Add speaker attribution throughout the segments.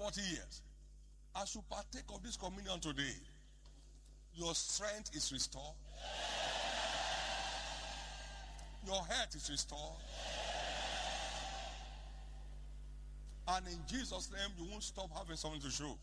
Speaker 1: 40 years. As you partake of this communion today, your strength is restored. Your health is restored. And in Jesus' name, you won't stop having something to show.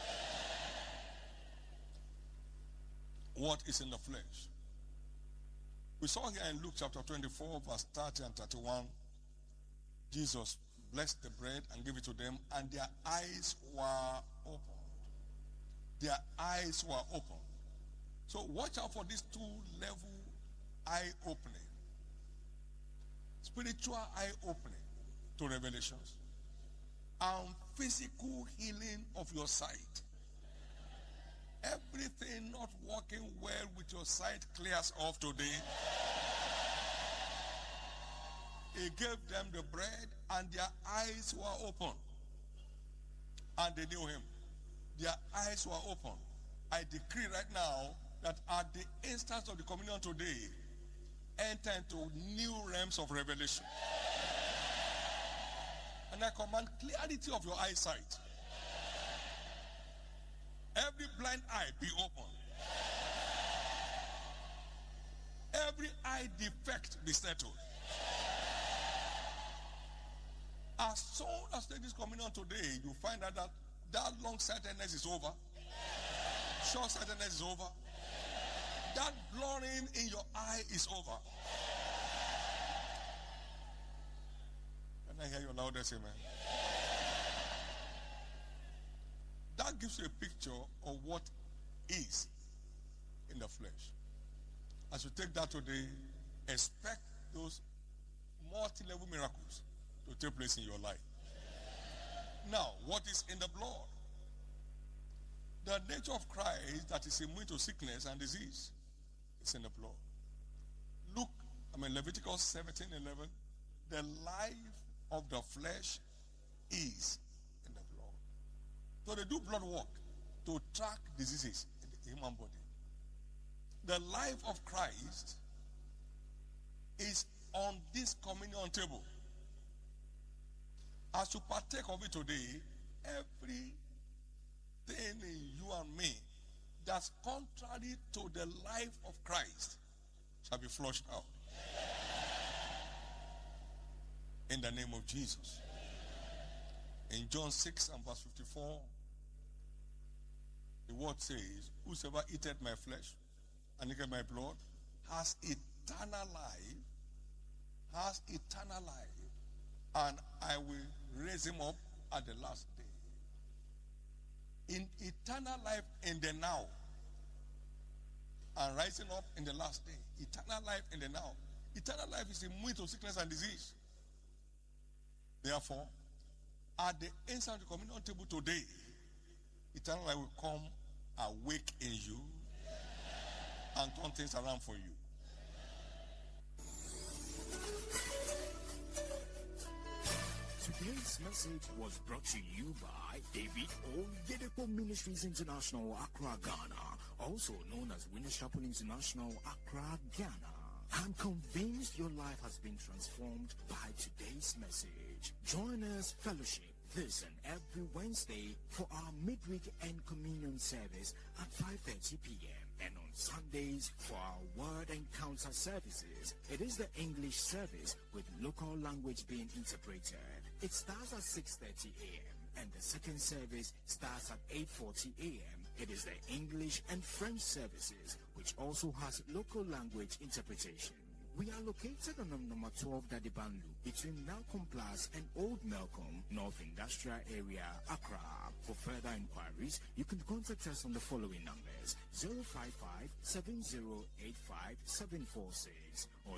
Speaker 1: What is in the flesh? We saw here in Luke chapter 24, verse 30 and 31, Jesus blessed the bread and gave it to them, and their eyes were opened. Their eyes were opened. So watch out for these two-level eye opening. Spiritual eye opening to revelations and physical healing of your sight. Everything not working well with your sight clears off today. He gave them the bread and their eyes were open. And they knew him. Their eyes were open. I decree right now that at the instance of the communion today, enter into new realms of revelation. And I command clarity of your eyesight. Every blind eye be open. Every eye defect be settled. As soon as you take this communion today, you find out that long-sightedness is over. Short-sightedness is over. That blurring in your eye is over. Can I hear your loudest amen? That gives you a picture of what is in the flesh. As you take that today, expect those multi-level miracles to take place in your life. Now, what is in the blood? The nature of Christ that is immune to sickness and disease is in the blood. Leviticus 17:11. The life of the flesh is in the blood. So they do blood work to track diseases in the human body. The life of Christ is on this communion table. As you partake of it today, everything in you and me that's contrary to the life of Christ shall be flushed out. In the name of Jesus. In John 6 and verse 54, the word says, whosoever eateth my flesh and drinketh my blood has eternal life, and I will raise him up at the last day. In eternal life in the now, and rising up in the last day. Eternal life in the now. Eternal life is immune to sickness and disease. Therefore, at the instant of the communion table today, eternal life will come awake in you and turn things around for you.
Speaker 2: Today's message was brought to you by David Oyedepo Ministries International, Accra, Ghana, also known as Winners Chapel International, Accra, Ghana. I'm convinced your life has been transformed by today's message. Join us fellowship this and every Wednesday for our midweek and communion service at 5:30 p.m. and on Sundays for our word encounter services. It is the English service with local language being interpreted. It starts at 6:30 a.m. and the second service starts at 8:40 a.m. It is the English and French services, which also has local language interpretation. We are located on number 12 Dadibanlu between Malcolm Plus and Old Malcolm, North Industrial Area, Accra. For further inquiries, you can contact us on the following numbers: 055-7085-746 or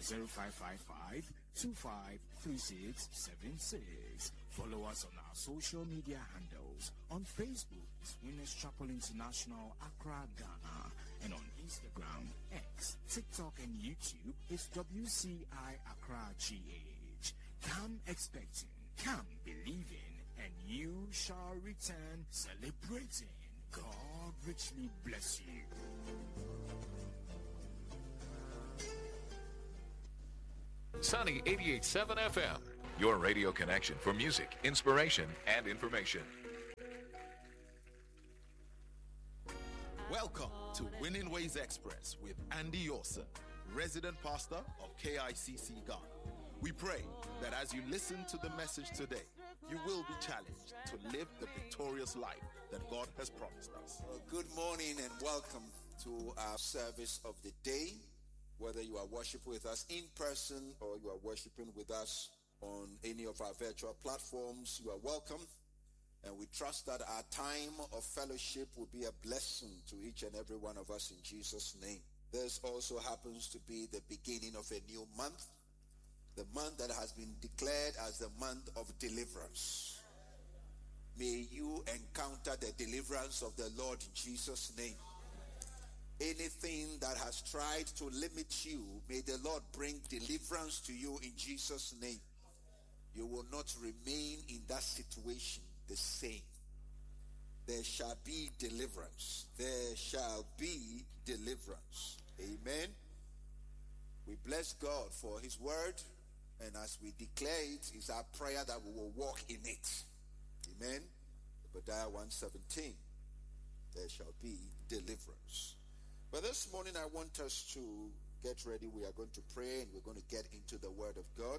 Speaker 2: 0555-253676. Follow us on our social media handles. On Facebook, it's Winners Chapel International, Accra, Ghana. And on Instagram, X, TikTok, and YouTube, it's WCI Accra GH. Come expecting, come believing, and you shall return celebrating. God richly bless you.
Speaker 3: Sunny 88.7 FM, your radio connection for music, inspiration, and information.
Speaker 4: Welcome to Winning Ways Express with Andy Orson, resident pastor of KICC Ghana. We pray that as you listen to the message today, you will be challenged to live the victorious life that God has promised us.
Speaker 5: Well, good morning and welcome to our service of the day. Whether you are worshiping with us in person or you are worshiping with us on any of our virtual platforms, you are welcome. And we trust that our time of fellowship will be a blessing to each and every one of us in Jesus' name. This also happens to be the beginning of a new month, the month that has been declared as the month of deliverance. May you encounter the deliverance of the Lord in Jesus' name. Anything that has tried to limit you, may the Lord bring deliverance to you in Jesus' name. You will not remain in that situation the same. There shall be deliverance. There shall be deliverance. Amen. We bless God for his word, and as we declare it, it's our prayer that we will walk in it. Amen. Obadiah 1:17. There shall be deliverance. But this morning I want us to get ready. We are going to pray and we're going to get into the word of God.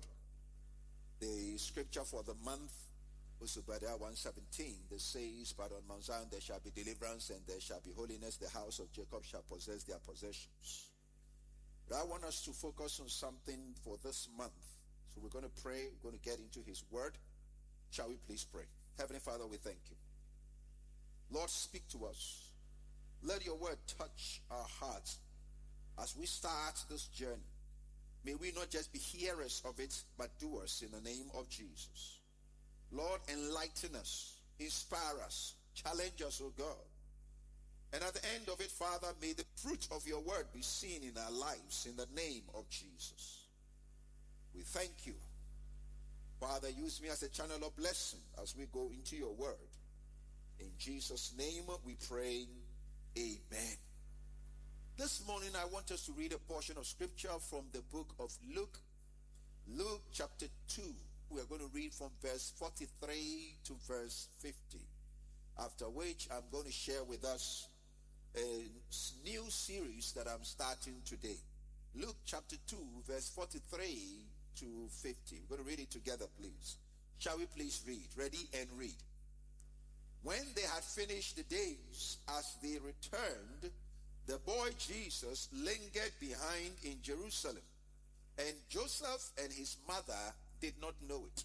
Speaker 5: The scripture for the month was Obadiah 1:17 that says, "But on Mount Zion there shall be deliverance and there shall be holiness. The house of Jacob shall possess their possessions." But I want us to focus on something for this month. So we're going to pray. We're going to get into his word. Shall we please pray? Heavenly Father, we thank you. Lord, speak to us. Let your word touch our hearts as we start this journey. May we not just be hearers of it, but doers in the name of Jesus. Lord, enlighten us, inspire us, challenge us, O God. And at the end of it, Father, may the fruit of your word be seen in our lives in the name of Jesus. We thank you. Father, use me as a channel of blessing as we go into your word. In Jesus' name we pray, amen. This morning I want us to read a portion of scripture from the book of Luke. Luke chapter 2. We are going to read from verse 43 to verse 50. After which I'm going to share with us a new series that I'm starting today. Luke chapter 2, verse 43 to 50. We're going to read it together, please. Shall we please read? Ready and read. When they had finished the days, as they returned, the boy Jesus lingered behind in Jerusalem, and Joseph and his mother did not know it.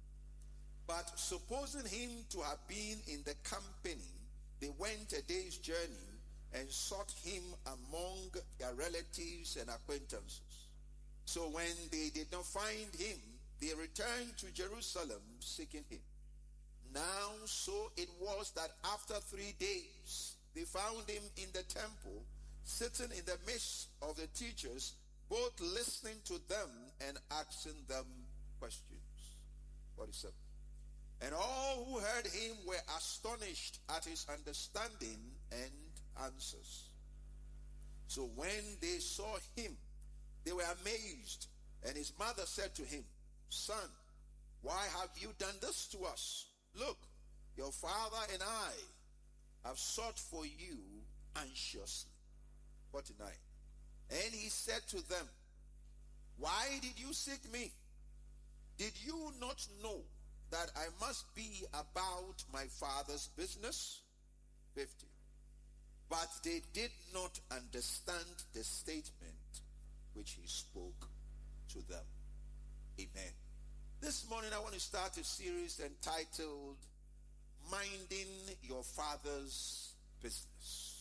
Speaker 5: But supposing him to have been in the company, they went a day's journey and sought him among their relatives and acquaintances. So when they did not find him, they returned to Jerusalem seeking him. Now so it was that after 3 days, they found him in the temple, sitting in the midst of the teachers, both listening to them and asking them questions. 47. And all who heard him were astonished at his understanding and answers. So when they saw him, they were amazed. And his mother said to him, "Son, why have you done this to us? Look, your father and I have sought for you anxiously." 49. And he said to them, "Why did you seek me? Did you not know that I must be about my father's business?" 50. But they did not understand the statement which he spoke to them. Amen. This morning I want to start a series entitled Minding Your Father's Business.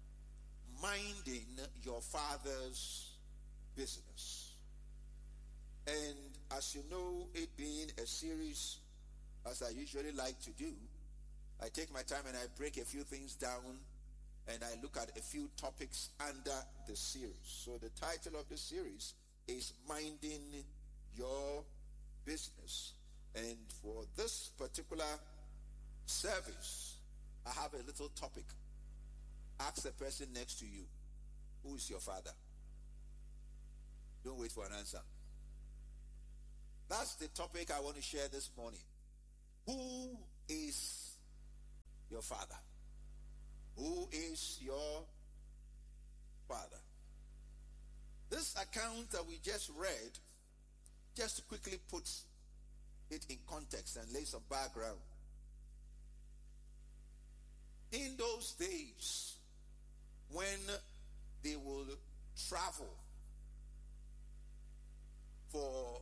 Speaker 5: Minding Your Father's Business. And as you know, it being a series, as I usually like to do, I take my time and I break a few things down and I look at a few topics under the series. So the title of the series is Minding Your Business. And for this particular service, I have a little topic. Ask the person next to you, who is your father? Don't wait for an answer. That's the topic I want to share this morning. Who is your father? Who is your Father. This account that we just read just quickly puts it in context and lay some background. In those days, when they will travel for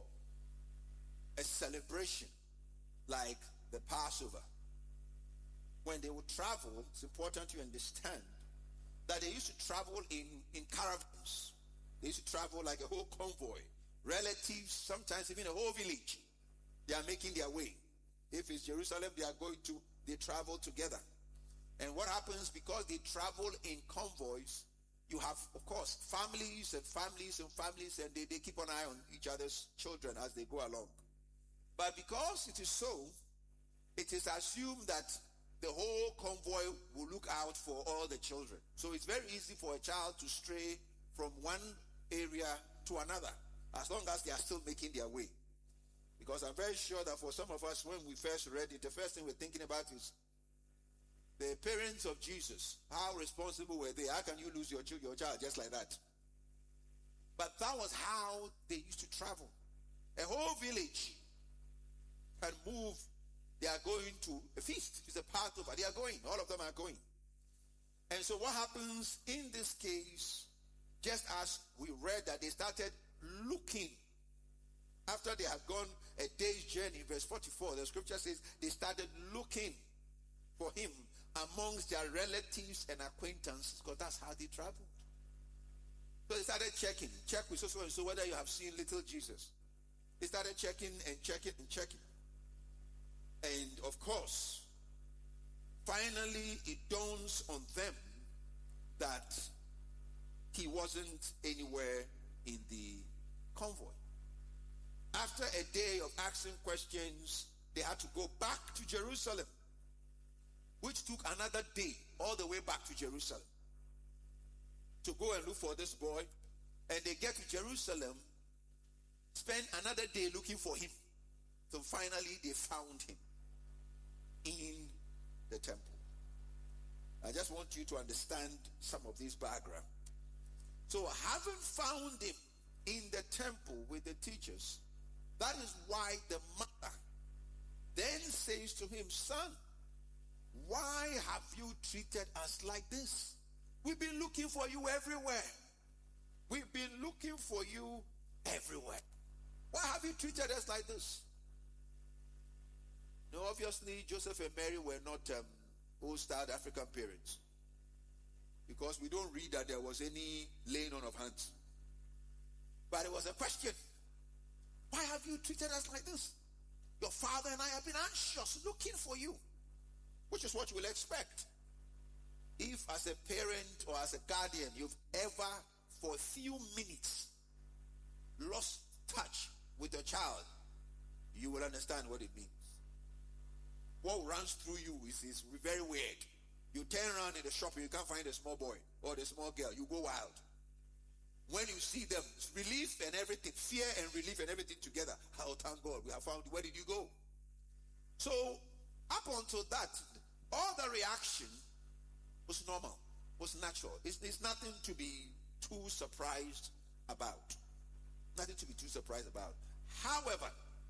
Speaker 5: a celebration like the Passover, when they would travel, it's important to understand that they used to travel in caravans. They used to travel like a whole convoy. Relatives, sometimes even a whole village, they are making their way. If it's Jerusalem, they travel together. And what happens, because they travel in convoys, you have, of course, families and families and families, and they keep an eye on each other's children as they go along. But because it is so, it is assumed that the whole convoy will look out for all the children. So it's very easy for a child to stray from one area to another, as long as they are still making their way. Because I'm very sure that for some of us, when we first read it, the first thing we're thinking about is the parents of Jesus. How responsible were they? How can you lose your child just like that? But that was how they used to travel. A whole village can move. They are going to a feast. It's a Passover. They are going. All of them are going. And so what happens in this case, just as we read that they started looking after they had gone a day's journey, verse 44, the scripture says they started looking for him amongst their relatives and acquaintances, because that's how they traveled. So they started checking. Check with so and so whether you have seen little Jesus. They started checking and checking and checking. And of course, finally it dawns on them that he wasn't anywhere in the convoy. After a day of asking questions, they had to go back to Jerusalem, which took another day all the way back to Jerusalem to go and look for this boy. And they get to Jerusalem, spend another day looking for him. So finally they found him in the temple. I just want you to understand some of this background. So having found him in the temple with the teachers, that is why the mother then says to him, "Son, why have you treated us like this? We've been looking for you everywhere. We've been looking for you everywhere. Why have you treated us like this?" Now, obviously, Joseph and Mary were not old-style African parents, because we don't read that there was any laying on of hands. But it was a question. Why have you treated us like this? Your father and I have been anxious looking for you, which is what you will expect. If as a parent or as a guardian, you've ever for a few minutes lost touch with your child, you will understand what it means. What runs through you is very weird. You turn around in the shop and you can't find the small boy or the small girl. You go wild. When you see them, relief and everything, fear and relief and everything together. Oh, thank God, we have found you. Where did you go? So, up until that, all the reaction was normal, was natural. It's nothing to be too surprised about. Nothing to be too surprised about. However,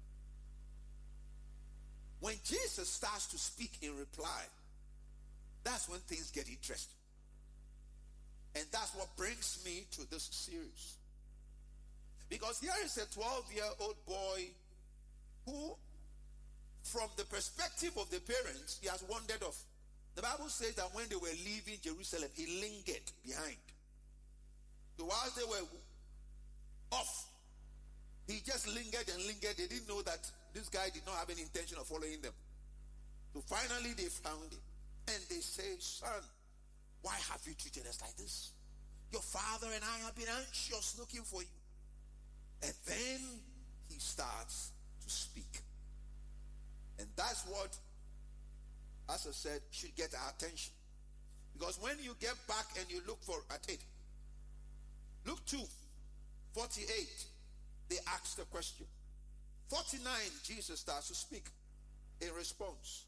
Speaker 5: when Jesus starts to speak in reply, that's when things get interesting. And that's what brings me to this series. Because here is a 12-year-old boy who, from the perspective of the parents, he has wandered off. The Bible says that when they were leaving Jerusalem, he lingered behind. So whilst they were off, he just lingered and lingered. They didn't know that this guy did not have any intention of following them. So finally they found him. And they say, "Son, why have you treated us like this? Your father and I have been anxious looking for you." And then he starts to speak. And that's what, as I said, should get our attention. Because when you get back and you look at it, Luke 2:48, they ask the question. 49, Jesus starts to speak in response.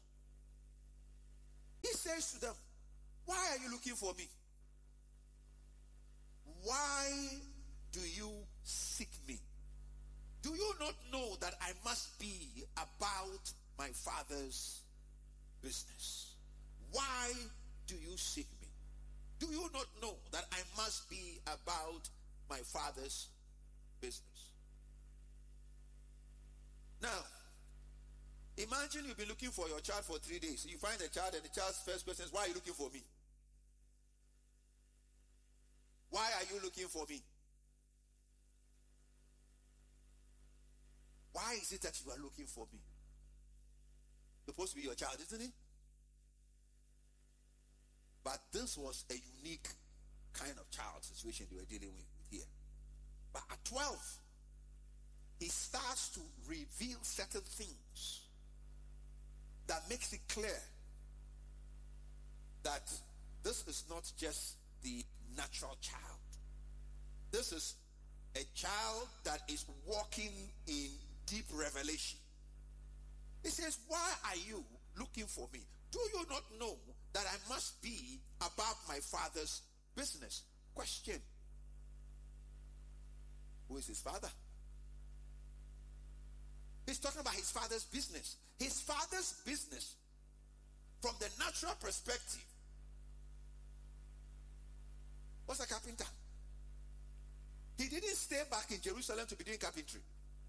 Speaker 5: He says to them, "Why are you looking for me? why do you seek me? Do you not know that I must be about my Father's business? Why do you seek me? Do you not know that I must be about my Father's business? Now, imagine you've been looking for your child for 3 days. You find the child and the child's first question is, why are you looking for me? Why are you looking for me? Why is it that you are looking for me? Supposed to be your child, isn't it? But this was a unique kind of child situation they were dealing with here. But at 12, he starts to reveal certain things that makes it clear that this is not just the natural child. This is a child that is walking in deep revelation. He says, why are you looking for me? Do you not know that I must be about my Father's business? Question. Who is his father? He's talking about his Father's business. His Father's business, from the natural perspective, was a carpenter. He didn't stay back in Jerusalem to be doing carpentry.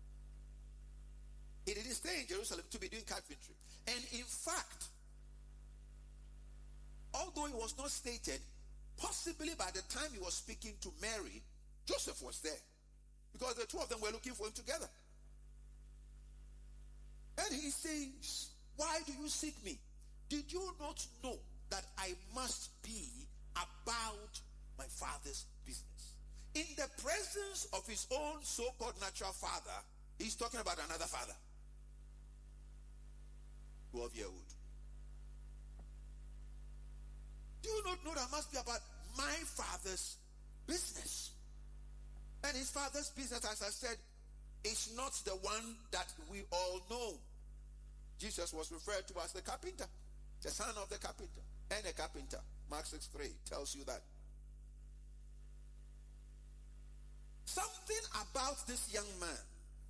Speaker 5: He didn't stay in Jerusalem to be doing carpentry. And in fact, although it was not stated, possibly by the time he was speaking to Mary, Joseph was there. Because the two of them were looking for him together. And he says, why do you seek me? Did you not know that I must be about my Father's business? In the presence of his own so-called natural father, he's talking about another father. 12-year-old. Do you not know that I must be about my Father's business? And his Father's business, as I said, is not the one that we all know. Jesus was referred to as the carpenter, the son of the carpenter, and a carpenter. Mark 6:3 tells you that. Something about this young man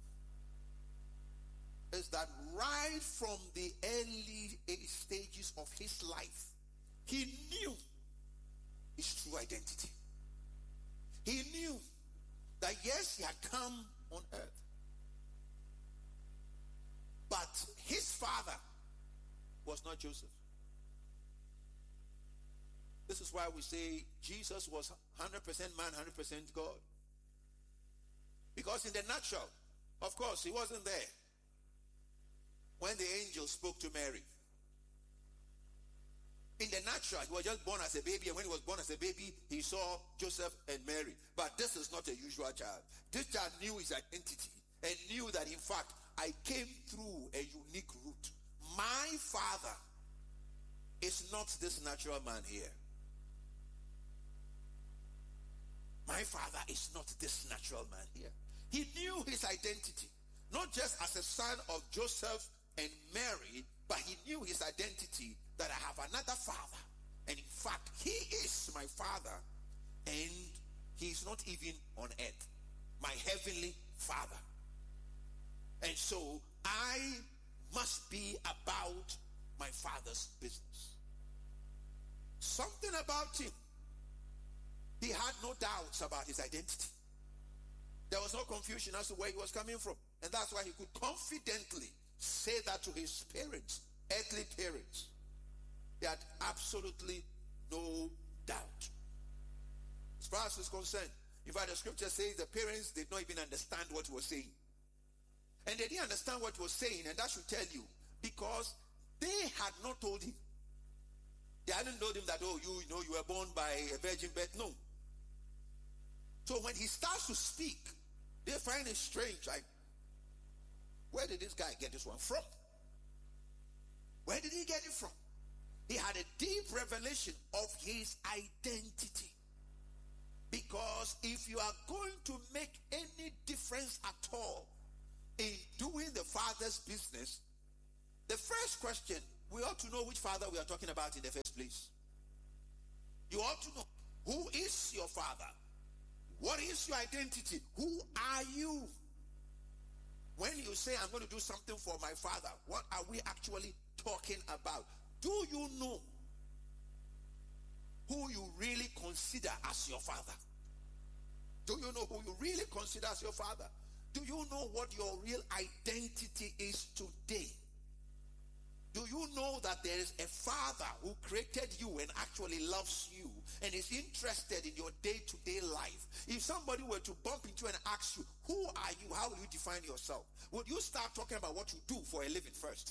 Speaker 5: is that right from the early stages of his life, he knew his true identity. He knew that yes, he had come on earth, but his father was not Joseph. This is why we say Jesus was 100% man, 100% God. Because in the natural, of course, he wasn't there when the angel spoke to Mary. In the natural, he was just born as a baby, and when he was born as a baby, he saw Joseph and Mary. But this is not a usual child. This child knew his identity and knew that, in fact, I came through a unique route. My father is not this natural man here. My father is not this natural man here. He knew his identity, not just as a son of Joseph and Mary, but he knew his identity that I have another father. And in fact, he is my father, and he is not even on earth. My heavenly father. And so I must be about my Father's business. Something about him. He had no doubts about his identity. There was no confusion as to where he was coming from. And that's why he could confidently say that to his parents, earthly parents. He had absolutely no doubt. As far as he's concerned, in fact, the scripture says the parents did not even understand what he was saying. And they didn't understand what he was saying, and that should tell you, because they had not told him. They hadn't told him that, oh, you were born by a virgin birth. No. So when he starts to speak, they find it strange. Like, where did this guy get this one from? Where did he get it from? He had a deep revelation of his identity. Because if you are going to make any difference at all in doing the Father's business, the first question, we ought to know which father we are talking about in the first place. You ought to know, who is your father? What is your identity? Who are you? When you say, I'm going to do something for my father, what are we actually talking about? Do you know who you really consider as your father? Do you know who you really consider as your father? Do you know what your real identity is today? Do you know that there is a father who created you and actually loves you and is interested in your day-to-day life? If somebody were to bump into you and ask you, who are you? How will you define yourself? Would you start talking about what you do for a living first?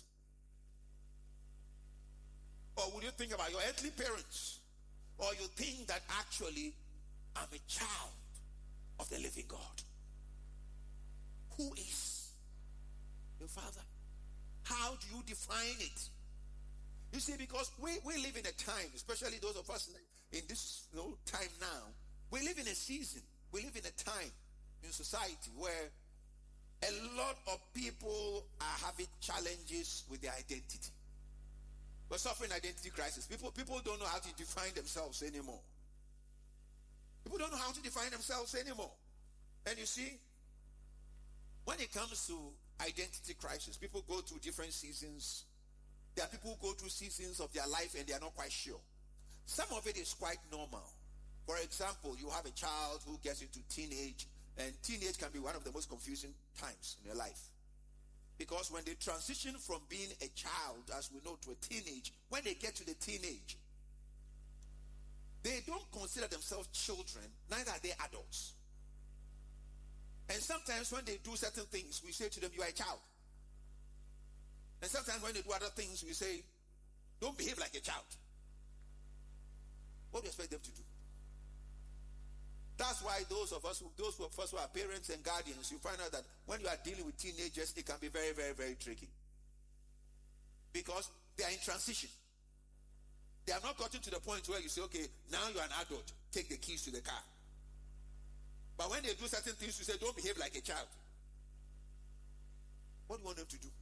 Speaker 5: Or would you think about your earthly parents? Or you think that actually I'm a child of the living God? Who is your father? How do you define it? You see, because we live in a time, especially those of us in this time now, we live in a season, we live in a time in society where a lot of people are having challenges with their identity. We're suffering identity crisis. People don't know how to define themselves anymore. People don't know how to define themselves anymore. And you see, when it comes to identity crisis, people go through different seasons. There are people who go through seasons of their life and they are not quite sure. Some of it is quite normal. For example, you have a child who gets into teenage, and teenage can be one of the most confusing times in their life. Because when they transition from being a child, as we know, to a teenage, when they get to the teenage, they don't consider themselves children, neither are they adults. And sometimes when they do certain things, we say to them, you are a child. And sometimes when they do other things, we say, don't behave like a child. What do you expect them to do? That's why those of us who are parents and guardians, you find out that when you are dealing with teenagers, it can be very, very, very tricky. Because they are in transition. They have not gotten to the point where you say, okay, now you are an adult, take the keys to the car. But when they do certain things, you say, don't behave like a child. What do you want them to do?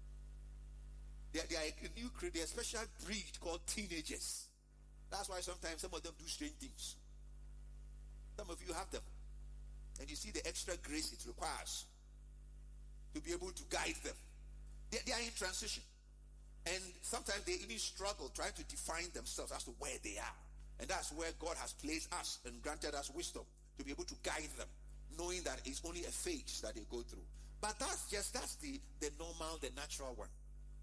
Speaker 5: They are a special breed called teenagers. That's why sometimes some of them do strange things. Some of you have them. And you see the extra grace it requires to be able to guide them. They are in transition. And sometimes they even struggle trying to define themselves as to where they are. And that's where God has placed us and granted us wisdom to be able to guide them, knowing that it's only a phase that they go through. But that's the normal, the natural one.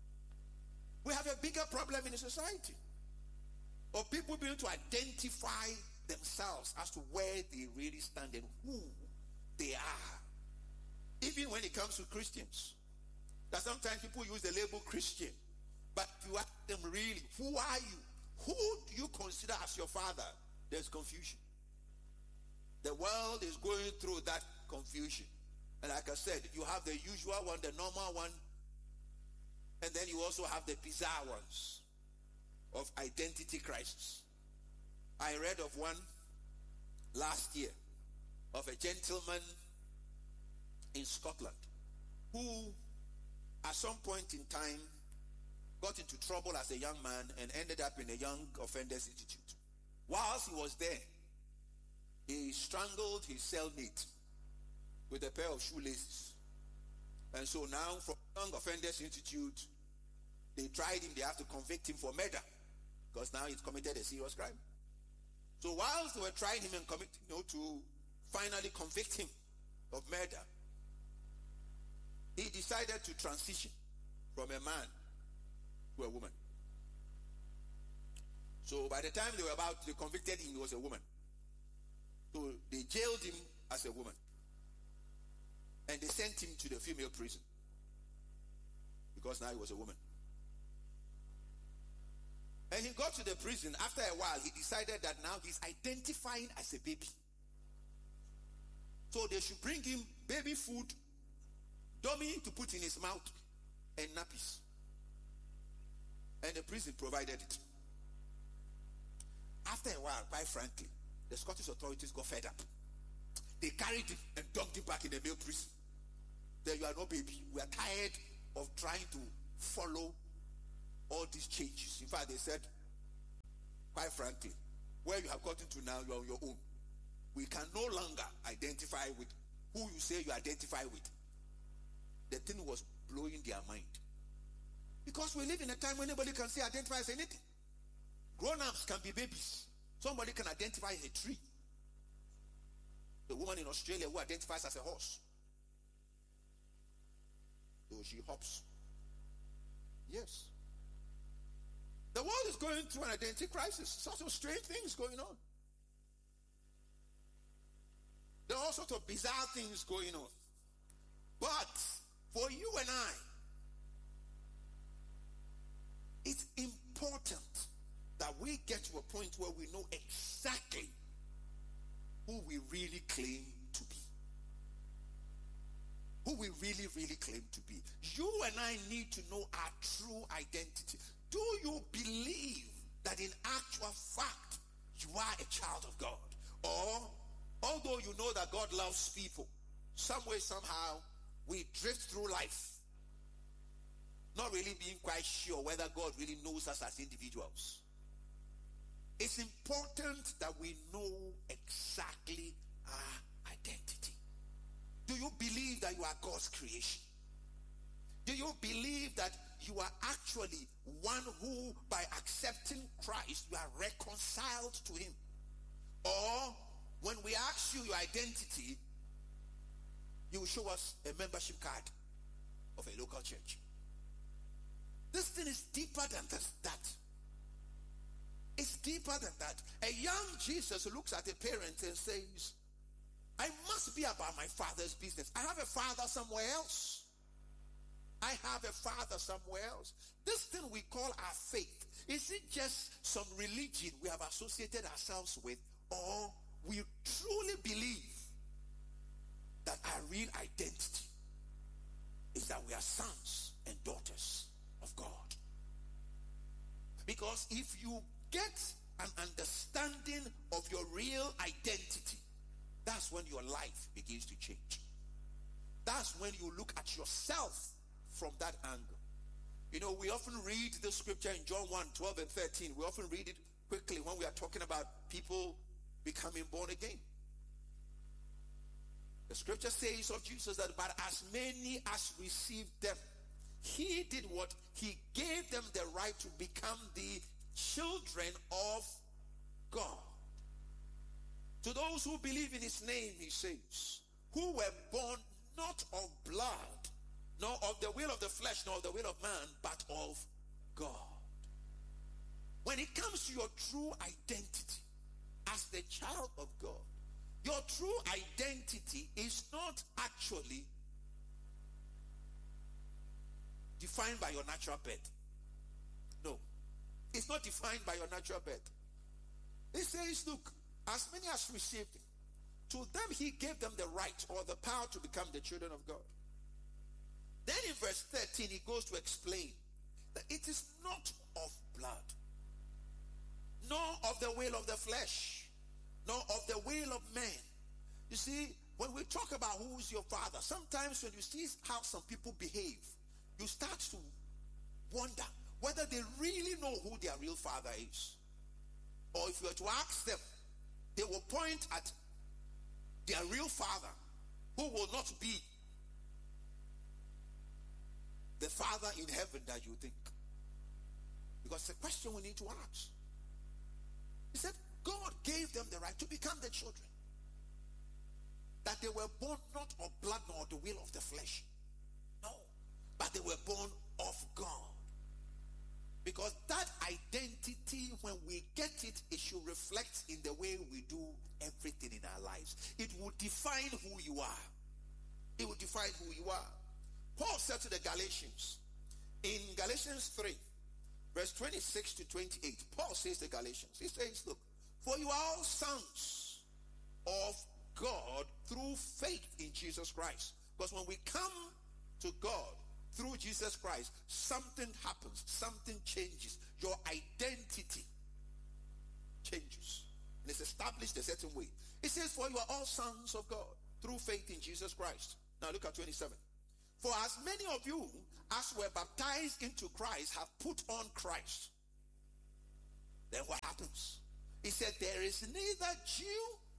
Speaker 5: We have a bigger problem in the society of people being able to identify themselves as to where they really stand and who they are. Even when it comes to Christians, that sometimes people use the label Christian, but you ask them really, who are you? Who do you consider as your father? There's confusion. The world is going through that confusion. And like I said, you have the usual one, the normal one, and then you also have the bizarre ones of identity crisis. I read of one last year of a gentleman in Scotland who at some point in time got into trouble as a young man and ended up in a young offenders institute. Whilst he was there, he strangled his cellmate with a pair of shoelaces. And so now from Young Offenders Institute, they tried him, they have to convict him for murder because now he's committed a serious crime. So whilst they were trying him and to finally convict him of murder, he decided to transition from a man to a woman. So by the time they convicted him, he was a woman. So they jailed him as a woman. And they sent him to the female prison. Because now he was a woman. And he got to the prison. After a while, he decided that now he's identifying as a baby. So they should bring him baby food, dummy to put in his mouth, and nappies. And the prison provided it. After a while, quite frankly, the Scottish authorities got fed up. They carried him and dumped him back in the male prison. There you are no baby. We are tired of trying to follow all these changes. In fact, they said, quite frankly, where you have gotten to now, you are on your own. we can no longer identify with who you say you identify with. The thing was blowing their mind. Because we live in a time when anybody can say identify as anything. Grown-ups can be babies. Somebody can identify as a tree. The woman in Australia who identifies as a horse. Though she hops. Yes. The world is going through an identity crisis. Sorts of strange things going on. There are all sorts of bizarre things going on. But for you and I, it's important that we get to a point where we know exactly who we really claim to be. Who we really, really claim to be. You and I need to know our true identity. Do you believe that in actual fact you are a child of God? Or, although you know that God loves people, some way, somehow, we drift through life not really being quite sure whether God really knows us as individuals. It's important that we know exactly our identity. Do you believe that you are God's creation? Do you believe that you are actually one who, by accepting Christ, you are reconciled to him? Or, when we ask you your identity, you will show us a membership card of a local church. This thing is deeper than that. It's deeper than that. A young Jesus looks at a parent and says, I must be about my father's business. I have a father somewhere else. I have a father somewhere else. This thing we call our faith, is it just some religion we have associated ourselves with, or we truly believe that our real identity is that we are sons and daughters of God? Because if you get an understanding of your real identity, that's when your life begins to change. That's when you look at yourself from that angle. You know, we often read the scripture in John 1, 12 and 13. We often read it quickly when we are talking about people becoming born again. The scripture says of Jesus that, but as many as received them, he did what? He gave them the right to become the children of God. To those who believe in his name, he says, who were born not of blood, nor of the will of the flesh, nor of the will of man, but of God. When it comes to your true identity as the child of God, your true identity is not actually defined by your natural birth. No. It's not defined by your natural birth. It says, look, as many as received him, to them he gave them the right or the power to become the children of God. Then in verse 13 he goes to explain that it is not of blood, nor of the will of the flesh, nor of the will of man. You see, when we talk about who's your father, sometimes when you see how some people behave, you start to wonder whether they really know who their real father is. Or if you were to ask them, they will point at their real father, who will not be the father in heaven that you think. Because it's a question we need to ask. He said, God gave them the right to become the children. That they were born not of blood nor the will of the flesh. No. But they were born of God. Because that identity, when we get it, it should reflect in the way we do everything in our lives. It will define who you are. It will define who you are. Paul said to the Galatians, in Galatians 3, verse 26 to 28, Paul says to the Galatians, he says, look, for you are all sons of God through faith in Jesus Christ. Because when we come to God through Jesus Christ, something happens, something changes. Your identity changes. And it's established a certain way. It says, for you are all sons of God through faith in Jesus Christ. Now look at 27. For as many of you as were baptized into Christ have put on Christ. Then what happens? He said, there is neither Jew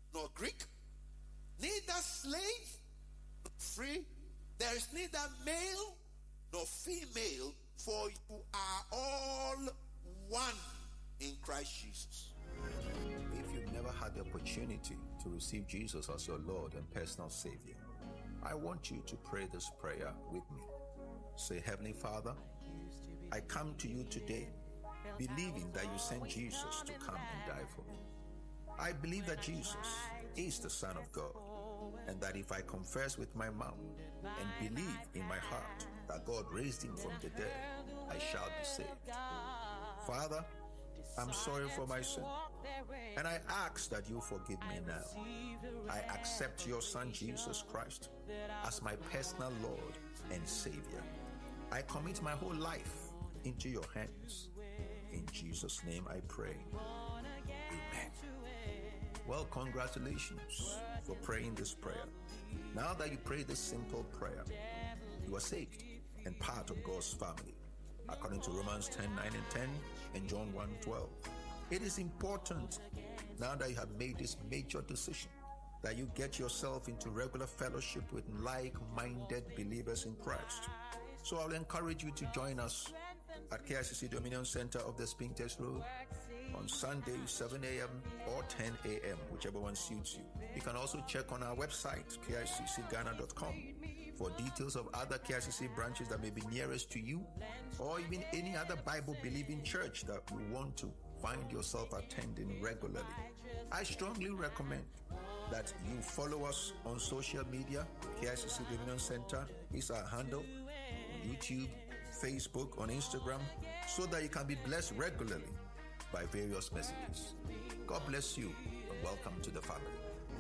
Speaker 5: nor Greek, neither slave nor free. There is neither male nor female, for you are all one in Christ Jesus.
Speaker 6: If you've never had the opportunity to receive Jesus as your Lord and personal Savior, I want you to pray this prayer with me. Say, Heavenly Father, I come to you today believing that you sent Jesus to come and die for me. I believe that Jesus is the Son of God, and that if I confess with my mouth and believe in my heart that God raised him from the dead, I shall be saved. Father, I'm sorry for my sin, and I ask that you forgive me now. I accept your Son Jesus Christ as my personal Lord and Savior. I commit my whole life into your hands. In Jesus' name I pray. Amen. Well, congratulations for praying this prayer. Now that you pray this simple prayer, you are saved and part of God's family, according to Romans 10:9-10 and John 1:12. It is important, now that you have made this major decision, that you get yourself into regular fellowship with like-minded believers in Christ. So I'll encourage you to join us at KICC Dominion Center of the Spintex Road on Sunday, 7 a.m. or 10 a.m., whichever one suits you. You can also check on our website, kiccghana.com, for details of other KICC branches that may be nearest to you, or even any other Bible-believing church that you want to find yourself attending regularly. I strongly recommend that you follow us on social media. KICC Dominion Center is our handle on YouTube, Facebook, on Instagram, so that you can be blessed regularly by various messages. God bless you, and welcome to the family.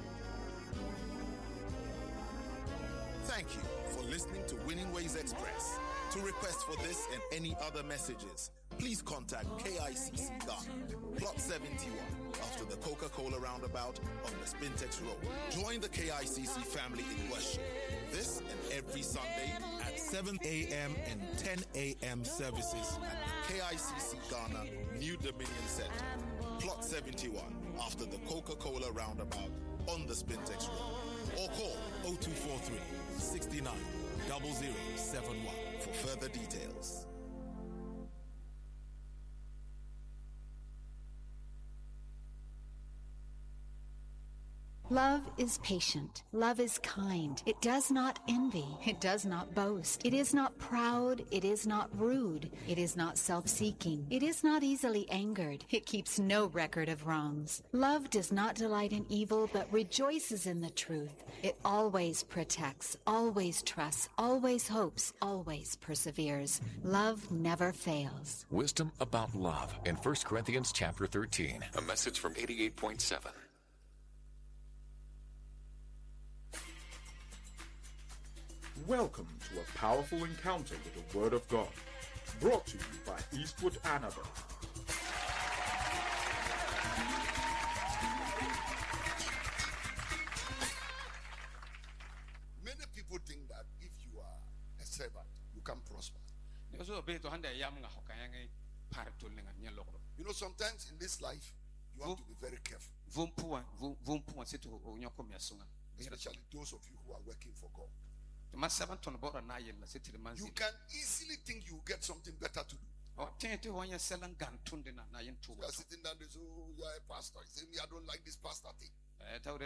Speaker 4: Thank you for listening to Winning Ways Express. To request for this and any other messages, please contact KICC Ghana, Plot 71, after the Coca-Cola roundabout on the Spintex Road. Join the KICC family in worship this and every Sunday at 7 a.m. and 10 a.m. services at the KICC Ghana New Dominion Center, Plot 71, after the Coca-Cola roundabout on the Spintex Road. Or call 0243 69 0071 for further details.
Speaker 7: Love is patient. Love is kind. It does not envy. It does not boast. It is not proud. It is not rude. It is not self-seeking. It is not easily angered. It keeps no record of wrongs. Love does not delight in evil, but rejoices in the truth. It always protects, always trusts, always hopes, always perseveres. Love never fails.
Speaker 3: Wisdom about love in 1 Corinthians chapter 13. A message from 88.7.
Speaker 8: Welcome to a powerful encounter with the Word of God, brought to you by Eastwood Annabelle.
Speaker 9: Many people think that if you are a servant, you can prosper. You know, sometimes in this life, you have to be very careful. Especially those of you who are working for God. You can easily think you get something better to do. You are sitting down there, so you are a pastor. You say, I don't like this pastor thing. I want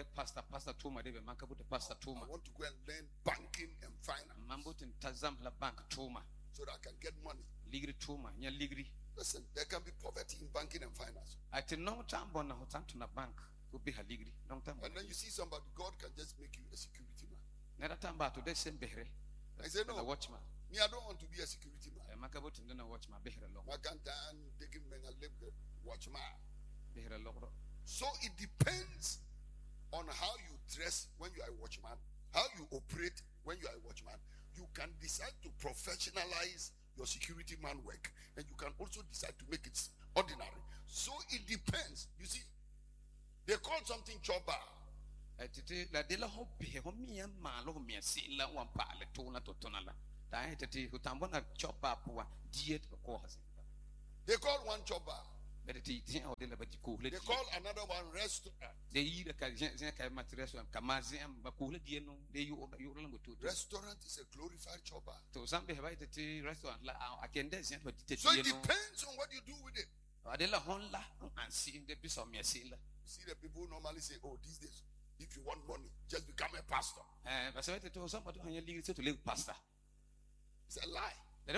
Speaker 9: to go and learn banking and finance so that I can get money. Listen, there can be poverty in banking and finance. And then you see somebody, God can just make you a security man. I say, no, me, I don't want to be a security man. I can't take him and live the watchman. So it depends on how you dress when you are a watchman, how you operate when you are a watchman. You can decide to professionalize your security man work, and you can also decide to make it ordinary. So it depends. You see, they call something choba. They call one choba. They call another one restaurant. Restaurant is a glorified chopper. So it depends on what you do with it. You see the people normally say, oh, these days, if you want money, just become a pastor. It's a lie.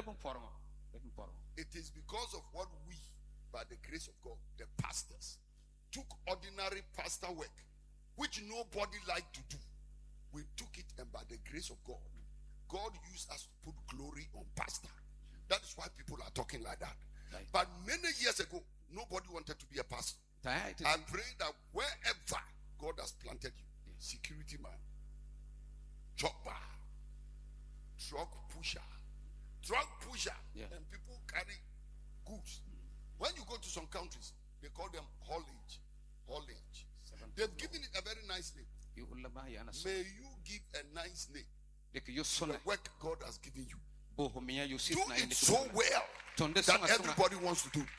Speaker 9: It is because of what we, by the grace of God, the pastors, took ordinary pastor work, which nobody liked to do. We took it, and by the grace of God, God used us to put glory on pastor. That is why people are talking like that. Right. But many years ago, nobody wanted to be a pastor. I pray that wherever God has planted you, security man, chopper, truck pusher, and people carry goods. When you go to some countries, they call them haulage. They've given it a very nice name. May you give a nice name. The work God has given you. Do it so well that everybody wants to do it.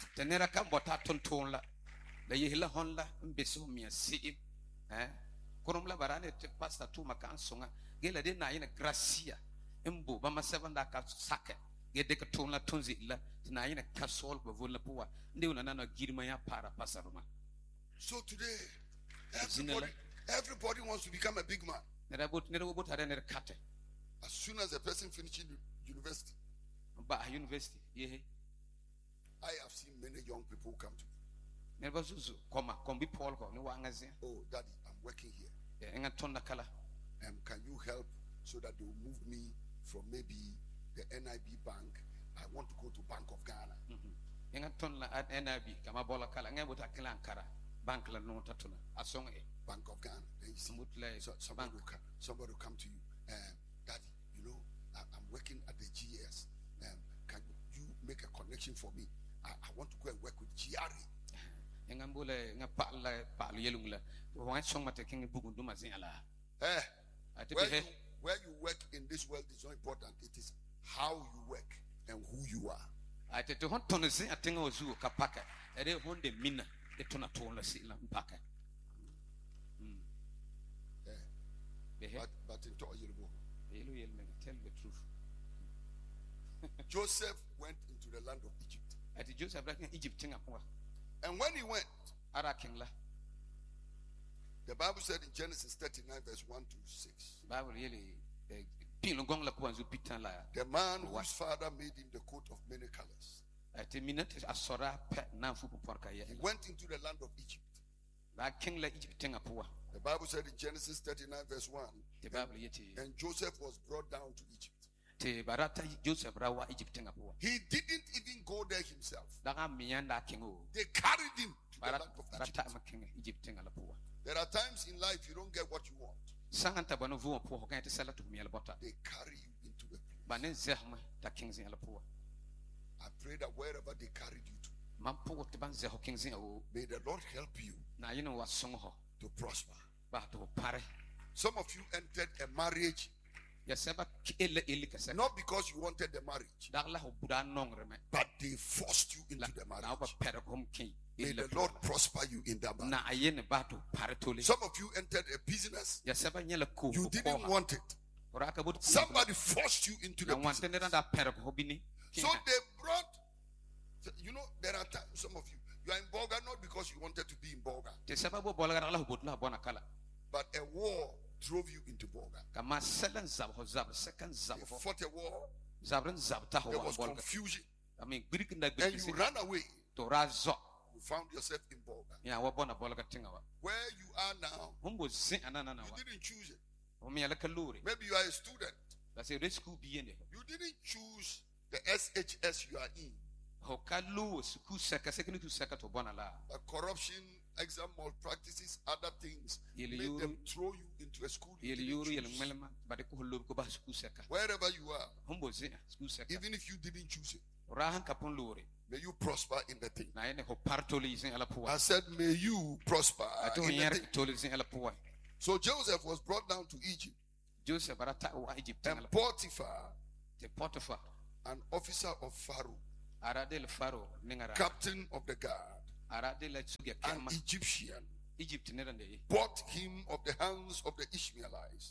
Speaker 9: So today, everybody wants to become a big man. As soon as a person finishes university, I have seen many young people come to me. Oh, Daddy, I'm working here. Can you help so that they will move me from maybe the NIB bank? I want to go to Bank of Ghana. Bank of Ghana. Then you see, somebody will come to you. Daddy, you know, I'm working at the GS. Can you make a connection for me? I want to go and work with GRA. Where you work in this world is not important. It is how you work and who you are. But tell the truth. Joseph went into the land of Egypt. And when he went, the Bible said in Genesis 39 verse 1 to 6, the man whose father made him the coat of many colors, he went into the land of Egypt. The Bible said in Genesis 39 verse 1, and Joseph was brought down to Egypt. He didn't even go there himself. They carried him to the land of Egypt. There are times in life you don't get what you want. They carry you into a place. I pray that wherever they carried you to, may the Lord help you to prosper. Some of you entered a marriage not because you wanted the marriage, but they forced you into the marriage. May the Lord prosper you in that marriage. Some of you entered a business you didn't want it. Somebody forced you into the business. So they brought, you know, there are times, some of you are in Bolga not because you wanted to be in Bolga, but a war drove you into Bolga. They fought a war. There was confusion. And you ran away. You found yourself in Bolga. Where you are now, you didn't choose it. Maybe you are a student. You didn't choose the SHS you are in. But corruption, exam malpractices, other things made them throw you into a school. Wherever you are, even if you didn't choose it, may you prosper in the thing. I said, may you prosper in the thing. So Joseph was brought down to Egypt. And Potiphar, an officer of Pharaoh, captain of the guard, an Egyptian, bought him of the hands of the Ishmaelites,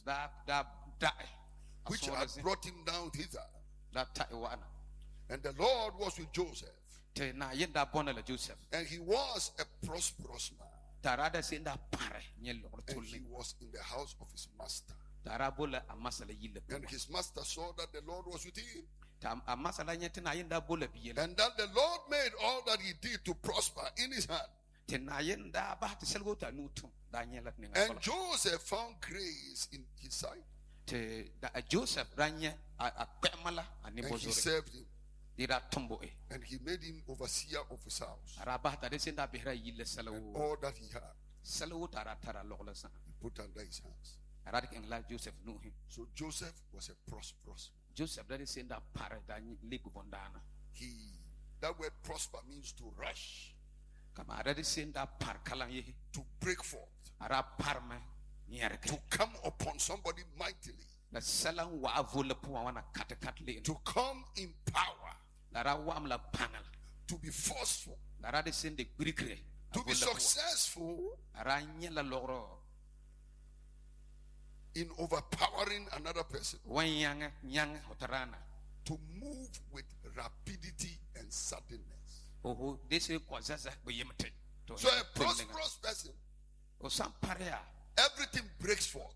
Speaker 9: which had brought him down hither. And the Lord was with Joseph, and he was a prosperous man, and he was in the house of his master. And his master saw that the Lord was with him, and that the Lord made all that he did to prosper in his hand. And Joseph found grace in his sight, and he served him, and he made him overseer of his house, and all that he had he put under his hands. So Joseph was a prosperous man. That word prosper means to rush, to break forth, to come upon somebody mightily, to come in power, to be forceful, to be successful in overpowering another person, to move with rapidity and suddenness. So a prosperous person, everything breaks forth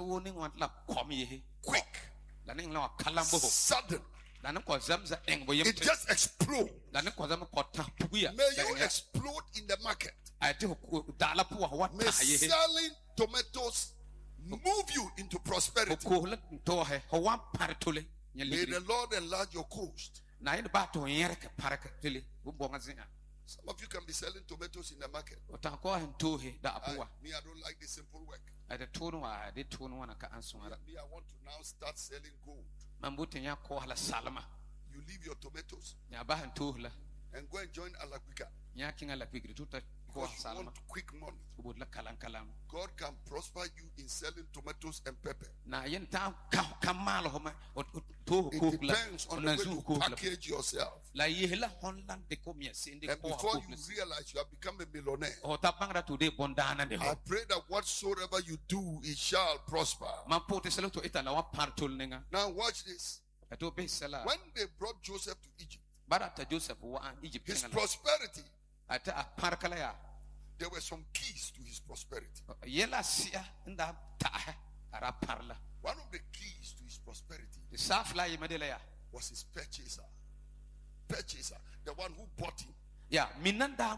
Speaker 9: quick, sudden. It just explodes. May you explode in the market. May selling tomatoes move you into prosperity. May the Lord enlarge your coast. Some of you can be selling tomatoes in the market. Me, I don't like the simple work. Me, I want to now start selling gold. You leave your tomatoes and go and join Alakwika. Because you want quick money. God can prosper you in selling tomatoes and pepper. It depends on the way you package yourself. And before you realize you have become a millionaire, I pray that whatsoever you do, it shall prosper. Now watch this. When they brought Joseph to Egypt, his prosperity, there were some keys to his prosperity. One of the keys to his prosperity was his purchaser. The one who bought him. When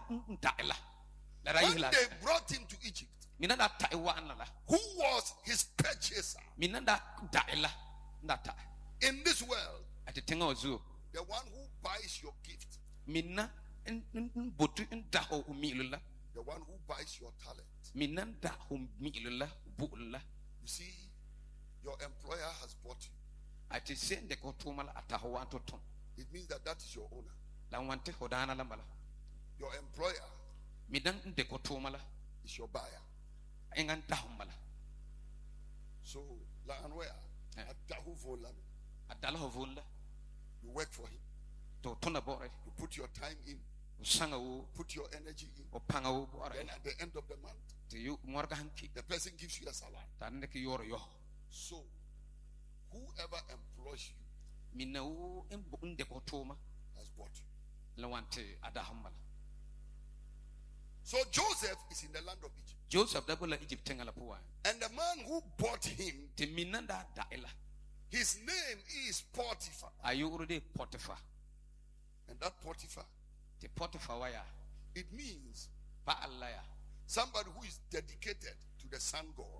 Speaker 9: they brought him to Egypt, who was his purchaser? In this world, the one who buys your gift, the one who buys your talent. You see, your employer has bought you. It means that that is your owner. Your employer is your buyer. So, you work for him. You put your time in. Put your energy in. Then at the end of the month, the person gives you a salary. So, whoever employs you has bought you. So Joseph is in the land of Egypt. And the man who bought him, his name is Potiphar. And that Potiphar, it means somebody who is dedicated to the sun god.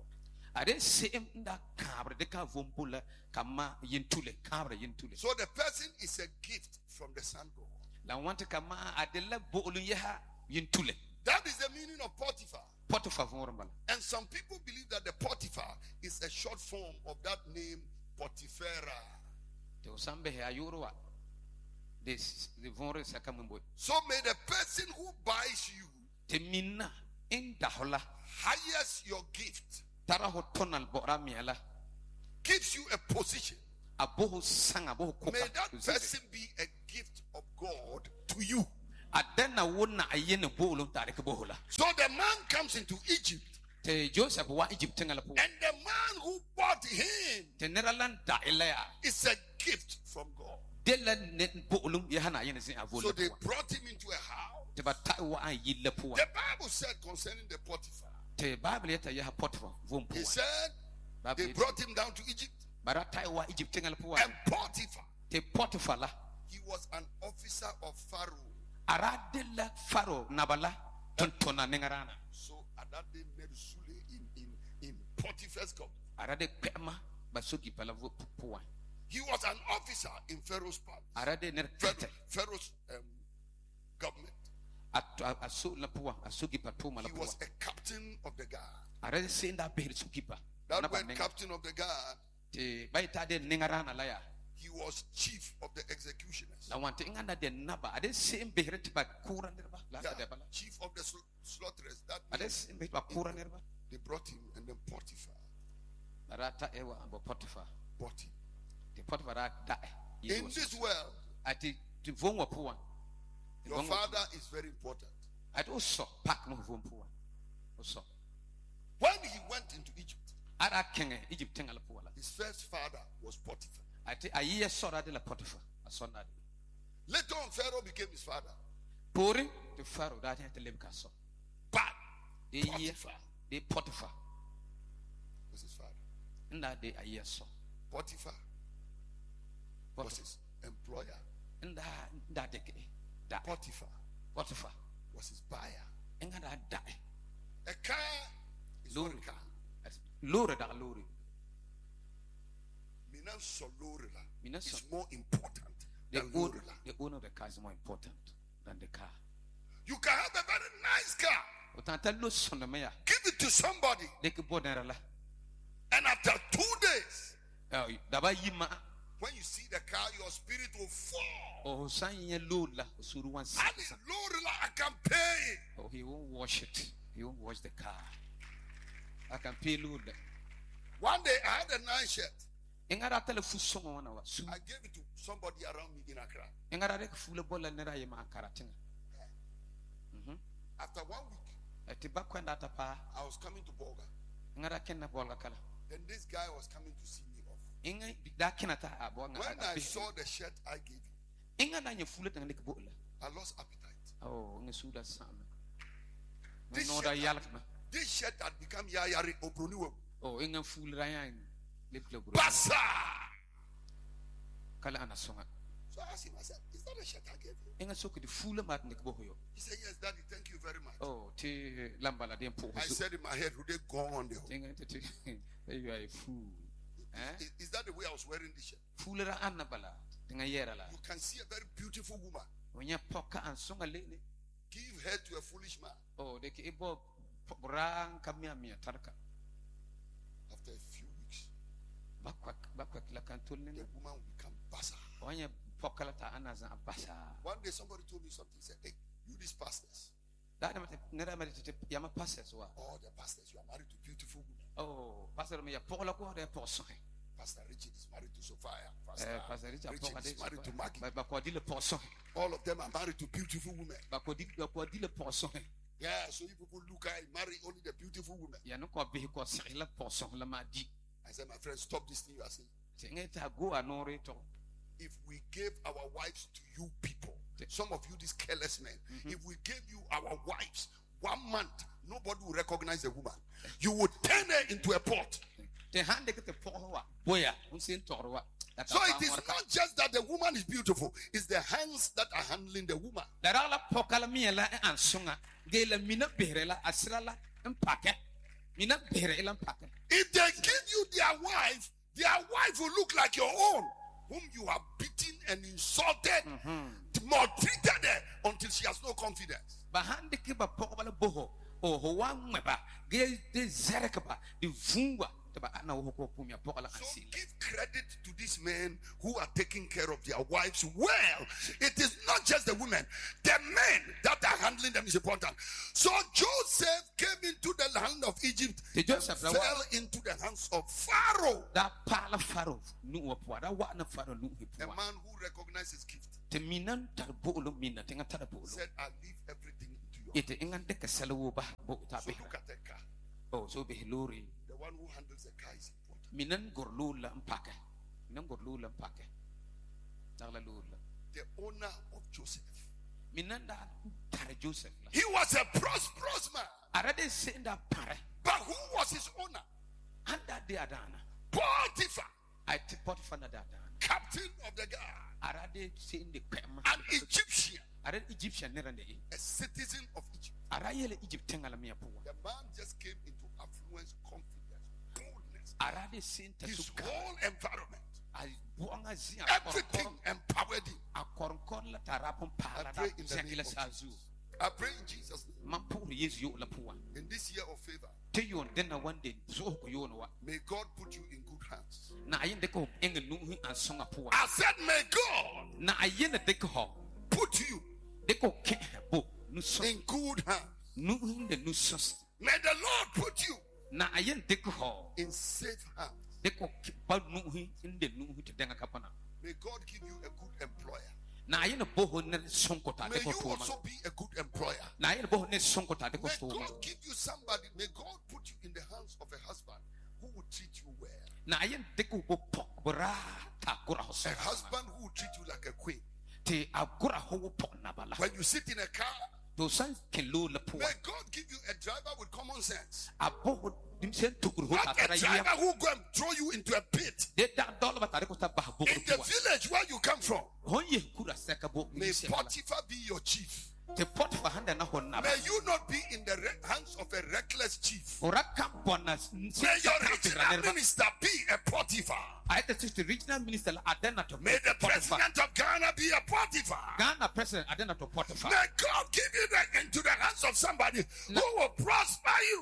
Speaker 9: So the person is a gift from the sun god. That is the meaning of Potiphar. And some people believe that the Potiphar is a short form of that name Potiphera. So may the person who buys you hires your gift, gives you a position. May that person be a gift of God to you. So the man comes into Egypt, and the man who bought him is a gift from God. So they brought him into a house. The Bible said concerning the Potiphar, he said they brought him down to Egypt, and Potiphar, he was an officer of Pharaoh. So at that day, Mersule in Potiphar's government. He was an officer in Pharaoh's palace. Pharaoh's government. He was a captain of the guard. That word captain of the guard, he was chief of the executioners. Chief of the slaughterers. That means they brought him, and then Potiphar bought him. In this world, your father is very important. When he went into Egypt, his first father was Potiphar. Later on, Pharaoh became his father. But Potiphar was his father. Potiphar was his employer. Potiphar was his buyer. A car is not a car. Is more important than Lorela.
Speaker 10: The owner of the car is more important than the car.
Speaker 9: You can have a very nice car. Give it to somebody. And after 2 days, when you see the car, your spirit will fall. I can pay.
Speaker 10: Oh, he won't wash it. He won't wash the car. I can pay load.
Speaker 9: One day I had a nice shirt.
Speaker 10: I
Speaker 9: gave it to somebody around me in Accra. After 1 week, I was coming to Bolga. Then this guy was coming to see me off. When I saw the shirt I gave him, I lost appetite. This shirt had become Yayari Obroniwo. Basa! So I asked him, I said, is that a shirt I gave you? He said, yes, Daddy, thank you very much. I said in my head, would they go on the whole?
Speaker 10: You are a fool.
Speaker 9: Is that the way I was wearing this shirt? You can see a very beautiful woman give head to a foolish man. After a few weeks, the woman will become basa. One day somebody told me something. He said, hey, you these pastors, all the pastors, you are married to beautiful women. Pastor Richard is married to Sophia. Pastor Richard is married to Maggie. All of them are married to beautiful women. Yeah, so you people look at marry only the beautiful women. I said, my friend, stop this thing you are saying. If we gave our wives to you people, some of you these careless men, if we gave you our wives 1 month, nobody will recognize the woman. You would turn her into a pot. So it is not just that the woman is beautiful, it's the hands that are handling the woman. If they give you their wife will look like your own, whom you have beaten and insulted, maltreated her until she has no confidence. So give credit to these men who are taking care of their wives well. It is not just the women, the men that are handling them is important. So Joseph came into the land of Egypt and fell into the hands of Pharaoh. A man who recognized his gift. Said, I leave everything into your hands. So look at the car. The one who handles the car is important. The owner of Joseph. He was a prosperous man. But who was his owner? Potiphar. Captain of the guard. An Egyptian. A citizen of Egypt. The man just came into affluence, confidence, boldness. His whole environment. Everything empowered him. I pray in the name of Jesus. I pray in Jesus' name. In this year of favor, may God put you in good hands. I said, may God put you in good hands. May the Lord put you in safe hands. May God give you a good employer. May you also be a good employer. May God give you somebody. May God put you in the hands of a husband who will treat you well. A husband who will treat you like a queen. When you sit in a car, may God give you a driver with common sense. Not a driver who go and throw you into a pit. In the village where you come from, may Potiphar be your chief. May you not be in the hands of a reckless chief. May your regional minister be a Potiphar. May the president of Ghana be a Potiphar. May God give you into the hands of somebody who will prosper you.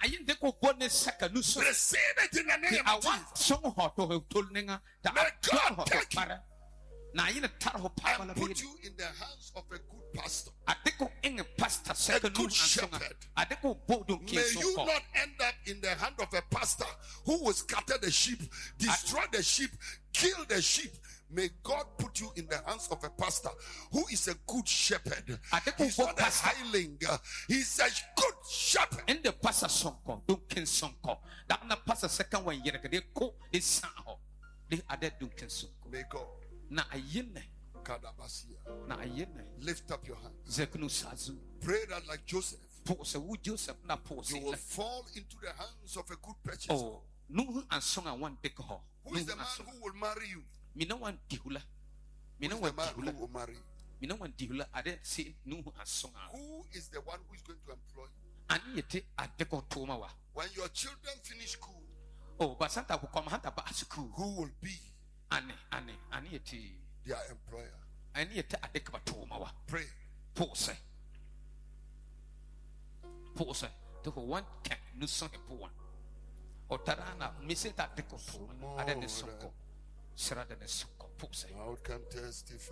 Speaker 9: Receive it in the name of Jesus. May God take you and put you in the hands of a good pastor, a good shepherd. May you not end up in the hand of a pastor who will scatter the sheep, destroy the sheep, kill the sheep. May God put you in the hands of a pastor who is a good shepherd. He's not a hireling. He's a good shepherd. And the pastor sonko dunkin sonko. That na pastor second one yerekade ko de sanho. De ade dunkin sonko. May God na ayene kadabasia na ayene lift up your hands. Zekunu sazu. Pray that like Joseph. You will fall into the hands of a good purchaser. Oh, who is the man who will marry you? Who is the man who will marry you? Who is the one who is going to employ you? When your children finish school, who will be their employer? Pray. Pose to one can no son one. Or Tarana, Misseta de Copo, and then Soko, Sarah de Soko, Pose. How can testify?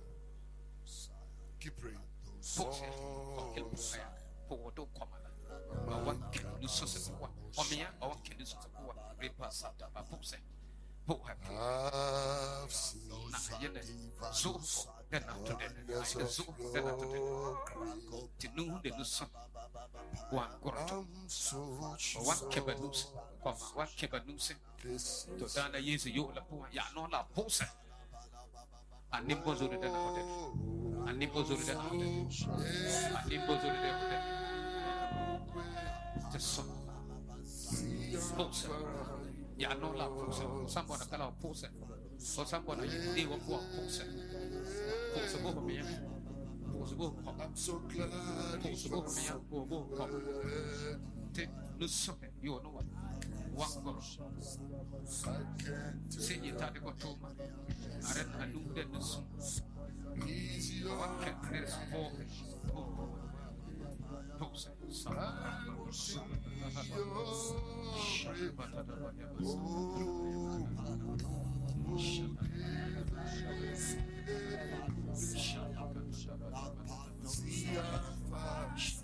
Speaker 9: Keep praying. Pose, for do come. One can do something. Or me, or one can do something. Repass out of Pose. So then after that, to know the Luson. One cabanus, one cabanus, to Dana years a yola, Yanola Posa, and Nimbos of the hotel, and Nimbos of the hotel, and Nimbos of the son. Posa, Yanola Posa, someone a fellow Posa, or someone they were poor Posa, Posa Bohemia. I'm so glad you know what? One girl. Say you thought you got to me. I knew that the sun. Easy, one can press for Shut up.